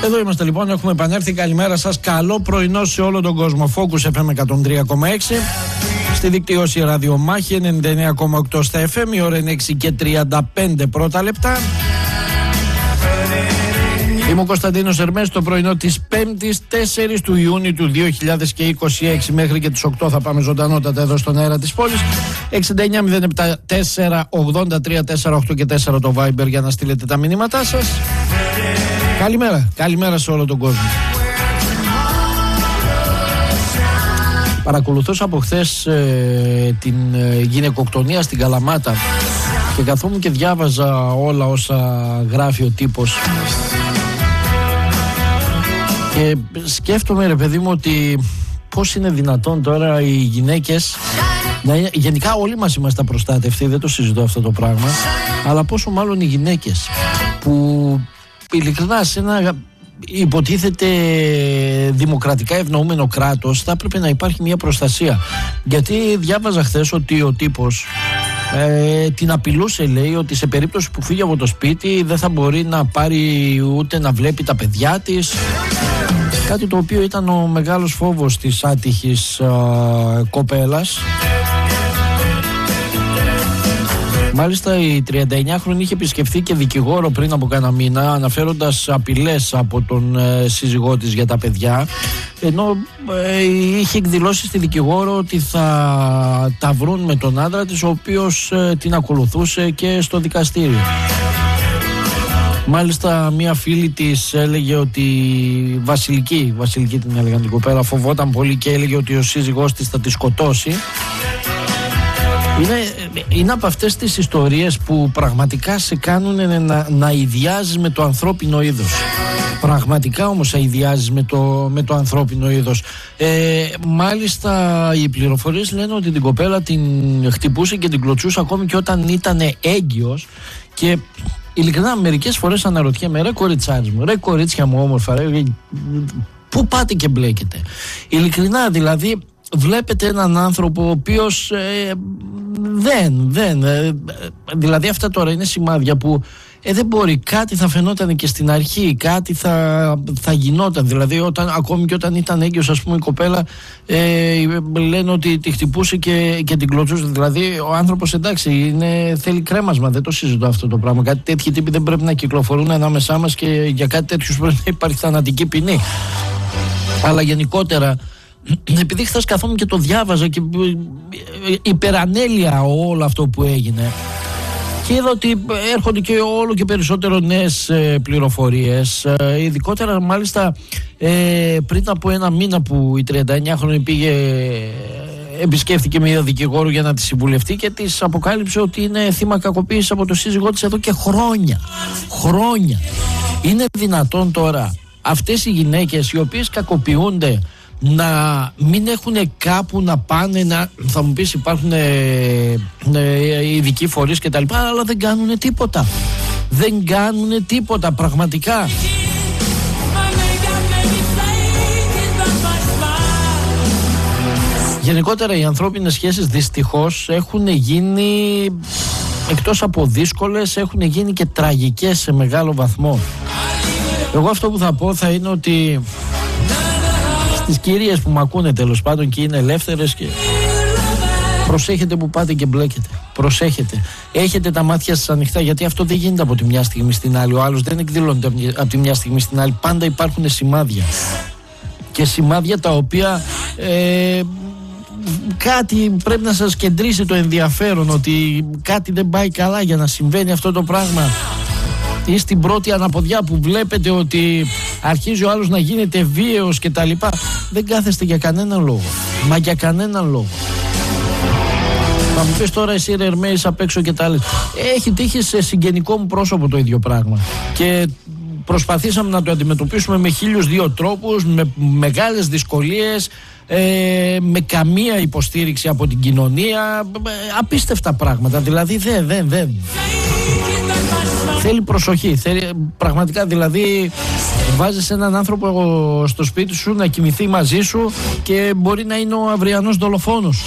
Εδώ είμαστε λοιπόν, έχουμε επανέλθει. Καλημέρα σας, καλό πρωινό σε όλο τον κόσμο. Focus FM 103,6 στη δικτύωση ραδιομάχη 99,8 στα FM. Η ώρα είναι 6 και 35 πρώτα λεπτά. Είμαι ο Κωνσταντίνος Ερμές. Το πρωινό της 5ης 4 του Ιούνιου του 2026 μέχρι και τις 8 θα πάμε ζωντανότατα εδώ στον αέρα της πόλης. 69-074-83-48 και 4 το Viber για να στείλετε τα μηνύματά σας. Καλημέρα, καλημέρα σε όλο τον κόσμο. Παρακολουθούσα από χθες την γυναικοκτονία στην Καλαμάτα και καθόμουν και διάβαζα όλα όσα γράφει ο τύπος και σκέφτομαι, ρε παιδί μου, ότι πώς είναι δυνατόν τώρα οι γυναίκες γενικά όλοι μας είμαστε απροστάτευτοι, δεν το συζητώ αυτό το πράγμα, αλλά πόσο μάλλον οι γυναίκες που ειλικρινά σε ένα υποτίθεται δημοκρατικά ευνοούμενο κράτος θα έπρεπε να υπάρχει μια προστασία. Γιατί διάβαζα χθες ότι ο τύπος την απειλούσε, λέει, ότι σε περίπτωση που φύγει από το σπίτι δεν θα μπορεί να πάρει ούτε να βλέπει τα παιδιά της, κάτι το οποίο ήταν ο μεγάλος φόβος της άτυχης κοπέλας. Μάλιστα η 39χρονη είχε επισκεφθεί και δικηγόρο πριν από κάνα μήνα, αναφέροντας απειλές από τον σύζυγό της για τα παιδιά, ενώ είχε εκδηλώσει στη δικηγόρο ότι θα τα βρουν με τον άντρα της, ο οποίος την ακολουθούσε και στο δικαστήριο. Μάλιστα μια φίλη της έλεγε ότι Βασιλική την έλεγαν την κοπέλα, φοβόταν πολύ και έλεγε ότι ο σύζυγός της θα τη σκοτώσει. Είναι από αυτές τις ιστορίες που πραγματικά σε κάνουν να ιδιάζεις με το ανθρώπινο είδος. Πραγματικά όμως ιδιάζεις με το ανθρώπινο είδος. Μάλιστα οι πληροφορίες λένε ότι την κοπέλα την χτυπούσε και την κλωτσούσε ακόμη και όταν ήταν έγκυος. Και ειλικρινά μερικές φορές αναρωτιέμαι, ρε κοριτσάρις μου, ρε κορίτσια μου όμορφα, πού πάτε και μπλέκετε? Ειλικρινά δηλαδή βλέπετε έναν άνθρωπο ο οποίος δηλαδή αυτά τώρα είναι σημάδια που δεν μπορεί, κάτι θα φαινόταν και στην αρχή, κάτι θα γινόταν. Δηλαδή ακόμη και όταν ήταν έγκυος, ας πούμε, η κοπέλα λένε ότι τη χτυπούσε και την κλωτσούσε. Δηλαδή ο άνθρωπος, εντάξει, θέλει κρέμασμα, δεν το συζητώ αυτό το πράγμα. Κάτι τέτοιοι τύποι δεν πρέπει να κυκλοφορούν ανάμεσά μας και για κάτι τέτοιο πρέπει να υπάρχει θανατική ποινή. Αλλά γενικότερα, επειδή χθες καθόμουν και το διάβαζα και υπερανέλεια όλο αυτό που έγινε και είδα ότι έρχονται και όλο και περισσότερο νέες πληροφορίες, ειδικότερα μάλιστα πριν από ένα μήνα που η 39χρονη επισκέφθηκε μια δικηγόρο για να τη συμβουλευτεί και της αποκάλυψε ότι είναι θύμα κακοποίησης από το σύζυγό της εδώ και χρόνια. Είναι δυνατόν τώρα αυτές οι γυναίκες οι οποίες κακοποιούνται να μην έχουν κάπου να πάνε? Θα μου πεις υπάρχουν ειδικοί φορείς και τα λοιπά, αλλά δεν κάνουν τίποτα πραγματικά. Γενικότερα οι ανθρώπινες σχέσεις δυστυχώς έχουν γίνει, εκτός από δύσκολες, έχουν γίνει και τραγικές σε μεγάλο βαθμό. Εγώ αυτό που θα πω θα είναι ότι τις κυρίες που μ' ακούνε τέλος πάντων και είναι ελεύθερες, και προσέχετε που πάτε και μπλέκετε. Προσέχετε. Έχετε τα μάτια σας ανοιχτά, γιατί αυτό δεν γίνεται από τη μια στιγμή στην άλλη. Ο άλλος δεν εκδηλώνεται από τη μια στιγμή στην άλλη. Πάντα υπάρχουν σημάδια. Και σημάδια τα οποία κάτι πρέπει να σας κεντρήσει το ενδιαφέρον, ότι κάτι δεν πάει καλά για να συμβαίνει αυτό το πράγμα. Ή στην πρώτη αναποδιά που βλέπετε ότι αρχίζει ο άλλος να γίνεται βίαιος και τα λοιπά, δεν κάθεστε για κανέναν λόγο. Μα για κανέναν λόγο. Θα μου πεις τώρα εσύ, ρε Ερμέης, απ' έξω και τα άλλες. Έχει τύχει σε συγγενικό μου πρόσωπο το ίδιο πράγμα. Και προσπαθήσαμε να το αντιμετωπίσουμε με 1002 τρόπους, με μεγάλες δυσκολίες, με καμία υποστήριξη από την κοινωνία. Απίστευτα πράγματα. Δηλαδή δεν. Θέλει προσοχή, πραγματικά, δηλαδή βάζεις έναν άνθρωπο στο σπίτι σου να κοιμηθεί μαζί σου και μπορεί να είναι ο αυριανός δολοφόνος.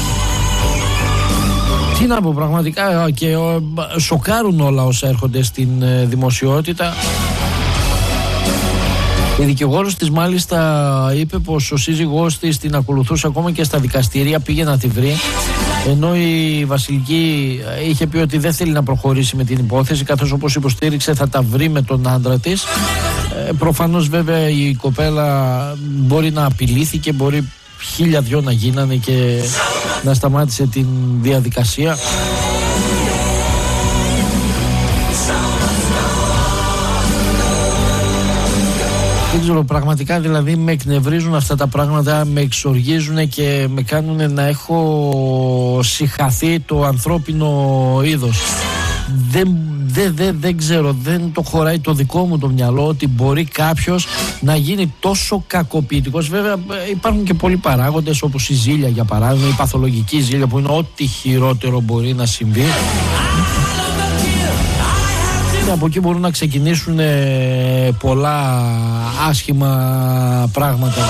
Τι να πω, πραγματικά, και σοκάρουν όλα όσα έρχονται στην δημοσιότητα. Η δικηγόρος της μάλιστα είπε πως ο σύζυγός της την ακολουθούσε ακόμα και στα δικαστήρια, πήγε να τη βρει, ενώ η Βασιλική είχε πει ότι δεν θέλει να προχωρήσει με την υπόθεση, καθώς όπως υποστήριξε θα τα βρει με τον άντρα της. Προφανώς βέβαια η κοπέλα μπορεί να απειλήθηκε, μπορεί 1002 να γίνανε και να σταμάτησε την διαδικασία. Δεν ξέρω, πραγματικά δηλαδή με εκνευρίζουν αυτά τα πράγματα, με εξοργίζουν και με κάνουν να έχω συχαθεί το ανθρώπινο είδος. Δεν ξέρω, δεν το χωράει το δικό μου το μυαλό ότι μπορεί κάποιος να γίνει τόσο κακοποιητικός. Βέβαια υπάρχουν και πολλοί παράγοντες, όπως η ζήλια για παράδειγμα, η παθολογική ζήλια που είναι ό,τι χειρότερο μπορεί να συμβεί. Και από εκεί μπορούν να ξεκινήσουν πολλά άσχημα πράγματα.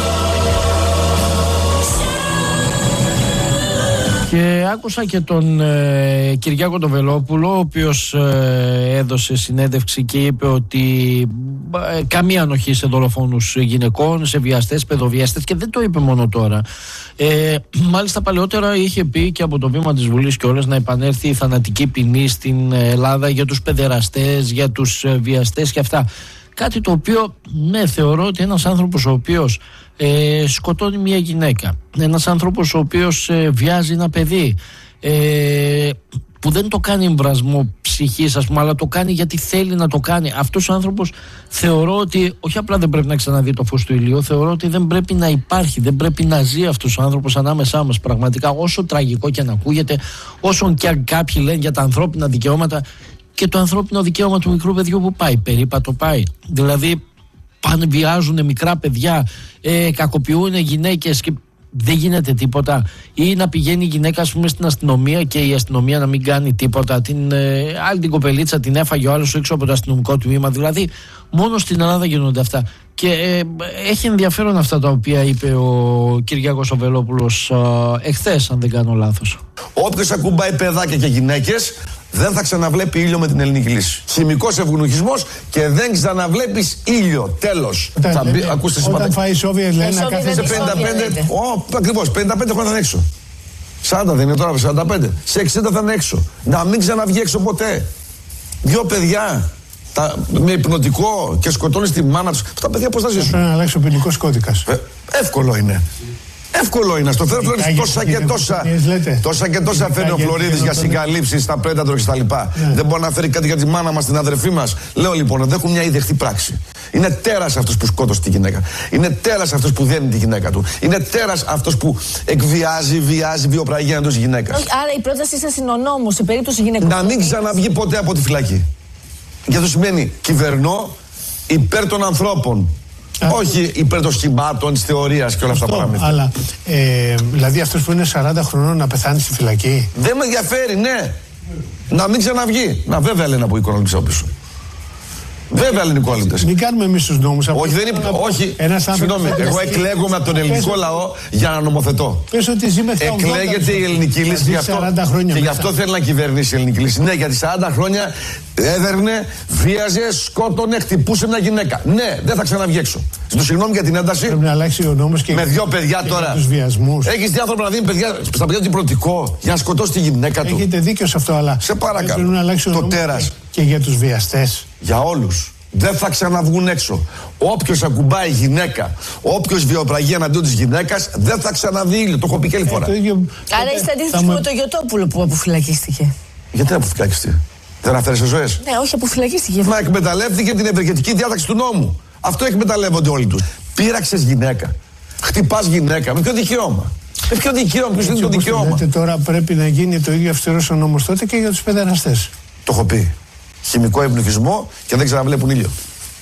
Και άκουσα και τον Κυριάκο τον Βελόπουλο, ο οποίος έδωσε συνέντευξη και είπε ότι καμία ανοχή σε δολοφόνους γυναικών, σε βιαστές, παιδοβιαστές, και δεν το είπε μόνο τώρα. Μάλιστα παλαιότερα είχε πει και από το βήμα της Βουλής κιόλας να επανέλθει η θανατική ποινή στην Ελλάδα για τους παιδεραστές, για τους βιαστές και αυτά. Κάτι το οποίο, ναι, θεωρώ ότι ένας άνθρωπος ο οποίος σκοτώνει μια γυναίκα, ένας άνθρωπος ο οποίος βιάζει ένα παιδί, που δεν το κάνει εμβρασμό ψυχής, ας πούμε, αλλά το κάνει γιατί θέλει να το κάνει, αυτός ο άνθρωπος θεωρώ ότι όχι απλά δεν πρέπει να ξαναδεί το φως του ηλίου, θεωρώ ότι δεν πρέπει να υπάρχει, δεν πρέπει να ζει αυτός ο άνθρωπος ανάμεσά μας. Πραγματικά, όσο τραγικό και αν ακούγεται, όσο και αν κάποιοι λένε για τα ανθρώπινα δικαιώματα, και το ανθρώπινο δικαίωμα του μικρού παιδιού που πάει, περίπατο πάει. Δηλαδή πάνε, βιάζουν μικρά παιδιά, κακοποιούν γυναίκες και δεν γίνεται τίποτα. Ή να πηγαίνει η γυναίκα, ας πούμε, στην αστυνομία και η αστυνομία να μην κάνει τίποτα. Άλλη την κοπελίτσα την έφαγε ο άλλος έξω από το αστυνομικό τμήμα. Δηλαδή μόνο στην Ελλάδα γίνονται αυτά. Και έχει ενδιαφέρον αυτά τα οποία είπε ο Κυριάκος ο Βελόπουλος εχθές, αν δεν κάνω λάθος. Όποιος ακουμπάει παιδάκια και γυναίκες δεν θα ξαναβλέπει ήλιο με την ελληνική λύση. Χημικός ευγνωχισμός και δεν ξαναβλέπεις ήλιο. Τέλος. Ακούστε σήμερα. Όταν φάει Σόβιετ λένε να κάθεσαι 55. Ακριβώς, 55 χρόνια θα είναι έξω. 40 δεν είναι τώρα, 45. Σε 60 θα είναι έξω. Να μην ξαναβγεί έξω ποτέ. Δύο παιδιά με υπνοτικό και σκοτώνεις τη μάνα τους. Αυτά τα παιδιά πώς θα ζήσουν? Πρέπει να αλλάξει ο ποινικός κώδικας. Εύκολο είναι. Εύκολο είναι. Στο φέρνει τόσα και τόσα φέρνει ο Φλωρίδης για συγκαλύψεις στα Predator και στα λοιπά. Δεν μπορεί να φέρει κάτι για τη μάνα μας, την αδερφή μας. Λέω λοιπόν, δεν έχουν μια ιδεχτή πράξη. Είναι τέρας αυτός που σκότωσε τη γυναίκα. Είναι τέρας αυτός που δένει τη γυναίκα του. Είναι τέρας αυτός που εκβιάζει, βιάζει, βιοπραγεί εντός γυναίκας. Άρα η πρότασή σας είναι ο νόμος σε περίπτωση γυναικών. Να μην ξαναβγεί ποτέ από τη φυλακή. Και αυτό σημαίνει κυβερνώ υπέρ των ανθρώπων. Όχι υπέρ των σχημάτων, της θεωρίας και όλα αυτά τα πράγματα. Αλλά δηλαδή αυτός που είναι 40 χρονών να πεθάνει στη φυλακή. Δεν με ενδιαφέρει, ναι. Να μην ξαναβγεί. Να βέβαια λένε από οικονομικές όπισθου. Βέβαια λένε οι οικονομικές. Μην κάνουμε εμείς τους νόμους. Όχι, δεν είναι. Όχι. Συγγνώμη, εγώ εκλέγομαι από τον ελληνικό λαό για να νομοθετώ. Πες ότι ζει μέχρι τα 80. Εκλέγεται η ελληνική λύση και γι' αυτό θέλει να κυβερνήσει η ελληνική λύση. Ναι, γιατί 40 χρόνια έδερνε, βίαζε, σκότωνε, χτυπούσε μια γυναίκα. Ναι, δεν θα ξαναβγεί έξω. Ζητώ συγγνώμη για την ένταση. Πρέπει να αλλάξει ο νόμος και με δύο παιδιά τώρα. Τους βιασμούς. Έχεις δει άνθρωπο να δίνει στα παιδιά του υπνοτικό για να σκοτώσει τη γυναίκα του? Έχετε δίκιο σε αυτό, αλλά σε παρακαλώ. Πρέπει να αλλάξει ο νόμος και για τους βιαστές. Για όλους. Δεν θα ξαναβγούν έξω. Όποιος ακουμπάει γυναίκα, όποιος βιοπραγεί εναντίον της γυναίκας, δεν θα ξαναδεί ήλιο. Το έχω πει και άλλη φορά. Άρα είστε αντίθετοι με το Γιωτόπουλο που αποφυλακίστηκε? Γιατί αποφυλακίστηκε? Δεν αφαίρεσε ζωές? Ναι, όχι, αποφυλακίστηκε. Μα εκμεταλλεύτηκε την ευεργετική διάταξη του νόμου. Αυτό εκμεταλλεύονται όλοι τους. Πείραξες γυναίκα. Χτυπάς γυναίκα. Με ποιο δικαίωμα? Με ποιο δικαίωμα? Ποιος είναι το δικαίωμα? Τώρα πρέπει να γίνει το ίδιο αυστηρός ο νόμος τότε και για τους παιδεραστές. Το έχω πει. Χημικό ευνοχισμό και δεν ξαναβλέπουν ήλιο.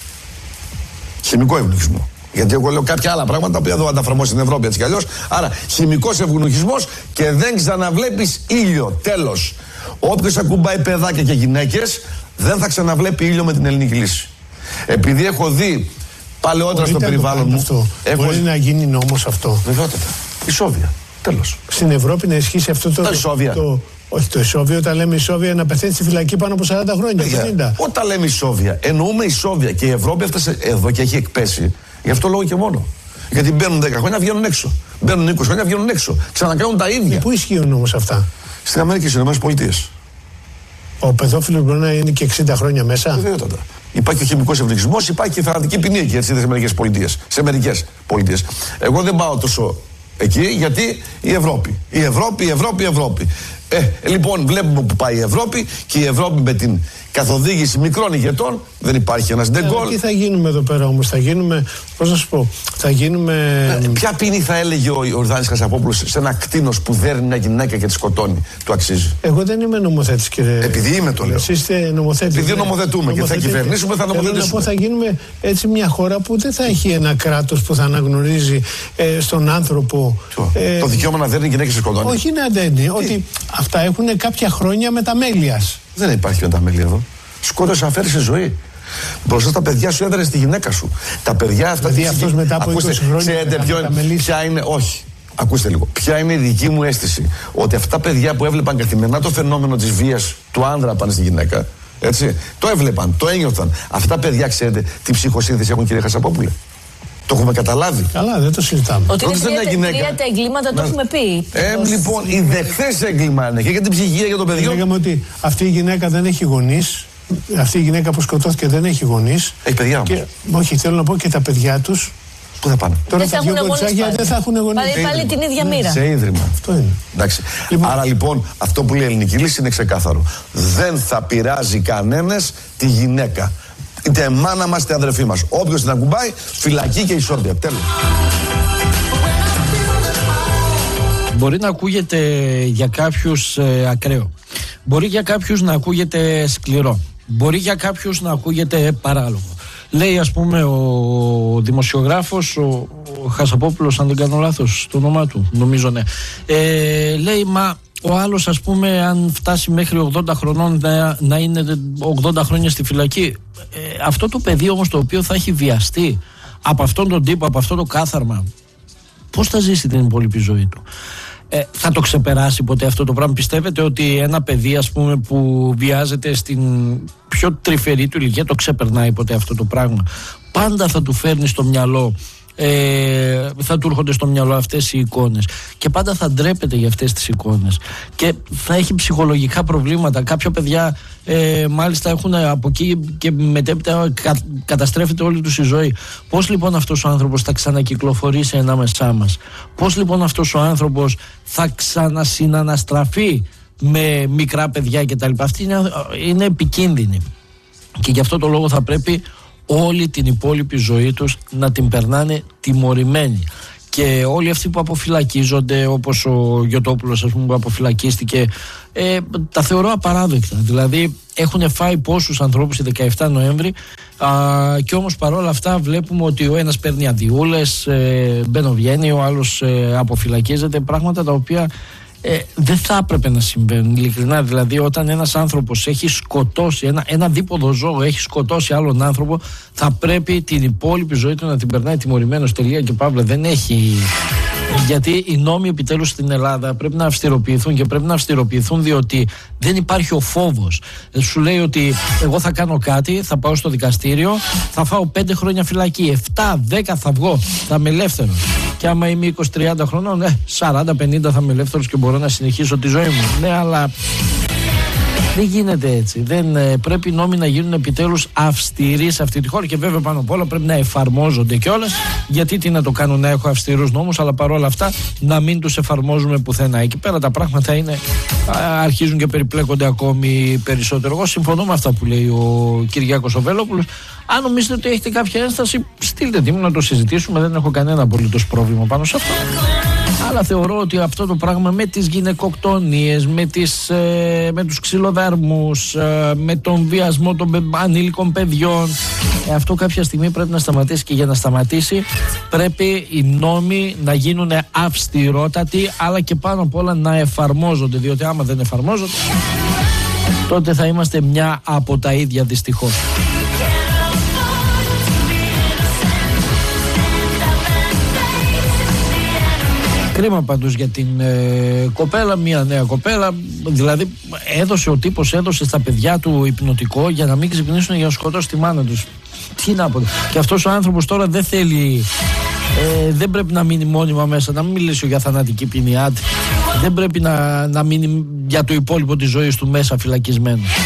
Χημικό ευνοχισμό. Γιατί εγώ λέω κάποια άλλα πράγματα που δεν θα τα εφαρμόσει στην Ευρώπη έτσι κι αλλιώς. Άρα, χημικός ευνοχισμός και δεν ξαναβλέπεις ήλιο. Τέλος. Όποιος ακουμπάει παιδάκια και γυναίκες δεν θα ξαναβλέπει ήλιο με την ελληνική λύση. Επειδή έχω δει παλαιότερα στο περιβάλλον μου. Μπορεί να γίνει νόμος αυτό? Βεβαιότητα. Ισόβια. Τέλος. Στην Ευρώπη να ισχύσει αυτό το Όχι, το ισόβιο, όταν λέμε ισόβια, να πεθαίνει στη φυλακή πάνω από 40 χρόνια. 50. Όταν λέμε ισόβια, εννοούμε ισόβια. Και η Ευρώπη έφτασε εδώ και έχει εκπέσει. Γι' αυτό λόγο και μόνο. Γιατί μπαίνουν 10 χρόνια, βγαίνουν έξω. Μπαίνουν 20 χρόνια, βγαίνουν έξω. Ξανακάνουν τα ίδια. Πού ισχύουν όμως αυτά? Στην Αμερική, στις ΗΠΑ. Ο παιδόφιλος μπορεί να είναι και 60 χρόνια μέσα. Βεβαίωτατα. Υπάρχει ο χημικός ευτυχισμός, υπάρχει και η θανατική ποινή εκεί, έτσι, σε μερικές πολιτείες. Εγώ δεν πάω τόσο εκεί, γιατί η Ευρώπη. Λοιπόν, βλέπουμε που πάει η Ευρώπη, και η Ευρώπη με την καθοδήγηση μικρών ηγετών, δεν υπάρχει ένας ντεγκόλ. Τι θα γίνουμε εδώ πέρα όμως? Θα γίνουμε, πώς να σου πω, θα γίνουμε... Ποια ποινή θα έλεγε ο Ιορδάνης Χασαπόπουλος σε ένα κτήνος που δέρνει μια γυναίκα και τη σκοτώνει? Του αξίζει? Εγώ δεν είμαι νομοθέτης, κύριε. Επειδή είμαι, το λέω. Εσείς είστε νομοθέτης. Επειδή νομοθετούμε και θα κυβερνήσουμε, θα νομοθετήσουμε. Θέλω να πω, θα γίνουμε έτσι μια χώρα που δεν θα έχει ένα κράτος που θα αναγνωρίζει στον άνθρωπο. Το δικαίωμα να δέρνει γυναίκες και σκοτώνει. Όχι να δέρνει, ότι αυτά έχουν κάποια χρόνια μεταμέλειας. Δεν υπάρχει μεταμέλεια εδώ. Σκότωσε, αφαίρεσε ζωή. Μπροστά στα παιδιά σου έδερε τη γυναίκα σου. Τα παιδιά αυτά. Δηλαδή αυτός μετά από 20 χρόνια. Ξέρετε ποια είναι. Όχι. Ακούστε λίγο. Ποια είναι η δική μου αίσθηση? Ότι αυτά τα παιδιά που έβλεπαν καθημερινά το φαινόμενο της βίας του άνδρα πάνω στη γυναίκα. Έτσι. Το έβλεπαν, το ένιωθαν. Αυτά τα παιδιά, ξέρετε τι ψυχοσύνθεση έχουν, κύριε Χασαπόπουλε? Το έχουμε καταλάβει. Καλά, δεν το συζητάμε. Ότι είναι τρία τα εγκλήματα, το έχουμε πει. Λοιπόν, η δεχθές έγκλημα είναι και για την ψυχία για τον παιδιό. Λέγαμε ότι αυτή η γυναίκα δεν έχει γονείς. Αυτή η γυναίκα που σκοτώθηκε δεν έχει γονείς. Έχει παιδιά όμως. Όχι, θέλω να πω και τα παιδιά τους. Πού θα πάνε? Τώρα τα δύο κοριτσάκια δεν θα έχουν γονείς. Πάλι την ίδια μοίρα. Σε ίδρυμα. Αυτό είναι. Εντάξει. Άρα λοιπόν αυτό που λέει η ελληνική λύση είναι ξεκάθαρο. Δεν θα πειράζει κανένας τη γυναίκα. Είτε μάνα μας είτε αδερφή μας. Όποιος την ακουμπάει, φυλακή και ισόβια. Τέλος. Μπορεί να ακούγεται για κάποιους ακραίο. Μπορεί για κάποιους να ακούγεται σκληρό. Μπορεί για κάποιους να ακούγεται παράλογο. Λέει, ας πούμε, ο δημοσιογράφος, ο Χασαπόπουλος, αν δεν κάνω λάθος το όνομά του, νομίζω, ναι. Λέει, μα ο άλλος, ας πούμε, αν φτάσει μέχρι 80 χρονών να είναι 80 χρόνια στη φυλακή. Αυτό το παιδί όμως, το οποίο θα έχει βιαστεί από αυτόν τον τύπο, από αυτό το κάθαρμα, πώς θα ζήσει την υπόλοιπη ζωή του? Θα το ξεπεράσει ποτέ αυτό το πράγμα? Πιστεύετε ότι ένα παιδί, ας πούμε, που βιάζεται στην πιο τρυφερή του ηλικία, το ξεπερνάει ποτέ αυτό το πράγμα? Πάντα θα του φέρνει στο μυαλό, θα του έρχονται στο μυαλό αυτές οι εικόνες, και πάντα θα ντρέπεται για αυτές τις εικόνες και θα έχει ψυχολογικά προβλήματα. Κάποια παιδιά μάλιστα έχουν από εκεί και μετέπειτα καταστρέφεται όλη τους η ζωή. Πώς λοιπόν αυτός ο άνθρωπος θα ξανακυκλοφορήσει ανάμεσά μας? Πώς λοιπόν αυτός ο άνθρωπος θα ξανασυναναστραφεί με μικρά παιδιά κτλ? Αυτή είναι επικίνδυνη, και γι' αυτό το λόγο θα πρέπει όλη την υπόλοιπη ζωή τους να την περνάνε τιμωρημένοι. Και όλοι αυτοί που αποφυλακίζονται, όπως ο Γιωτόπουλος, ας πούμε, που αποφυλακίστηκε, τα θεωρώ απαράδεκτα. Δηλαδή έχουν φάει πόσους ανθρώπους η 17 Νοέμβρη, και όμως παρόλα αυτά βλέπουμε ότι ο ένας παίρνει αδειούλες, μπαινοβγαίνει, ο άλλος αποφυλακίζεται, πράγματα τα οποία δεν θα έπρεπε να συμβαίνουν, ειλικρινά. Δηλαδή, όταν ένας άνθρωπος έχει σκοτώσει ένα δίποδο ζώο, έχει σκοτώσει άλλον άνθρωπο, θα πρέπει την υπόλοιπη ζωή του να την περνάει τιμωρημένος. Τελεία και παύλα. Δεν έχει. Γιατί οι νόμοι επιτέλους στην Ελλάδα πρέπει να αυστηροποιηθούν, και πρέπει να αυστηροποιηθούν διότι δεν υπάρχει ο φόβος. Σου λέει ότι εγώ θα κάνω κάτι, θα πάω στο δικαστήριο, θα φάω 5 χρόνια φυλακή, 7-10 θα βγω, θα είμαι ελεύθερος. Και άμα είμαι 20-30 χρονών, 40-50 θα είμαι ελεύθερος και μπορώ να συνεχίσω τη ζωή μου. Ναι, αλλά δεν γίνεται έτσι. Δεν πρέπει οι νόμοι να γίνουν επιτέλους αυστηροί σε αυτή τη χώρα, και βέβαια πάνω απ' όλα πρέπει να εφαρμόζονται κιόλας. Γιατί τι να το κάνω, να έχω αυστηρούς νόμους, αλλά παρόλα αυτά να μην τους εφαρμόζουμε πουθενά. Εκεί πέρα τα πράγματα αρχίζουν και περιπλέκονται ακόμη περισσότερο. Εγώ συμφωνώ με αυτά που λέει ο Κυριάκος ο Βέλοπουλος. Αν νομίζετε ότι έχετε κάποια ένσταση, στείλτε τη μου να το συζητήσουμε. Δεν έχω κανένα απολύτως πρόβλημα πάνω σε αυτό. Αλλά θεωρώ ότι αυτό το πράγμα με τις γυναικοκτονίες, με τους ξυλοδαρμούς, με τον βιασμό των ανήλικων παιδιών, αυτό κάποια στιγμή πρέπει να σταματήσει, και για να σταματήσει πρέπει οι νόμοι να γίνουν αυστηρότατοι, αλλά και πάνω απ' όλα να εφαρμόζονται, διότι άμα δεν εφαρμόζονται τότε θα είμαστε μια από τα ίδια, δυστυχώς. Κρίμα πάντως για την κοπέλα, μια νέα κοπέλα. Δηλαδή έδωσε στα παιδιά του υπνοτικό για να μην ξυπνήσουν για να σκοτώσει τη μάνα τους. Τι να πω. Και αυτός ο άνθρωπος τώρα δεν θέλει, δεν πρέπει να μείνει μόνιμα μέσα, να μην μιλήσω για θανατική ποινή. Δεν πρέπει να μείνει για το υπόλοιπο της ζωής του μέσα φυλακισμένο.